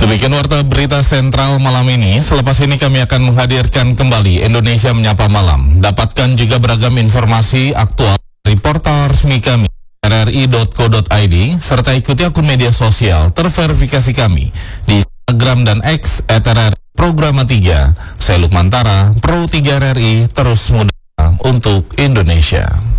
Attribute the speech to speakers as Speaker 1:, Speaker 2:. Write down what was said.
Speaker 1: Demikian warta berita sentral malam ini. Selepas ini kami akan menghadirkan kembali Indonesia Menyapa Malam. Dapatkan juga beragam informasi aktual dari portal resmi kami rri.co.id serta ikuti akun media sosial terverifikasi kami di Instagram dan X @RRI Programa 3. Saya Lukman Tara, Pro 3 RRI, terus muda untuk Indonesia.